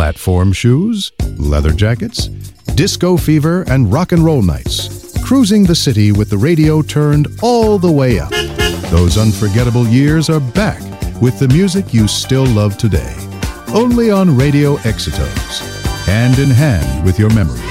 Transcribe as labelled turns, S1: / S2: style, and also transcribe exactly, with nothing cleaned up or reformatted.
S1: Platform shoes, leather jackets, disco fever, and rock and roll nights. Cruising the city with the radio turned all the way up. Those unforgettable years are back with the music you still love today. Only on Radio Exitos. Hand in hand with your memories.